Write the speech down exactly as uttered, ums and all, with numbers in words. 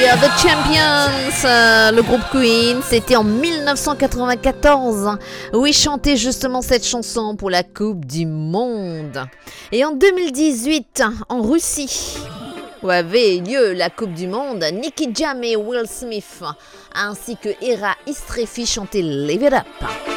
are the champions. Euh, le groupe Queen, c'était en dix-neuf cent quatre-vingt-quatorze hein, où ils chantaient justement cette chanson pour la Coupe du Monde. Et en deux mille dix-huit, en Russie, où avait lieu la Coupe du Monde, Nicky Jam et Will Smith, ainsi que Era Istrefi chantaient Live It Up.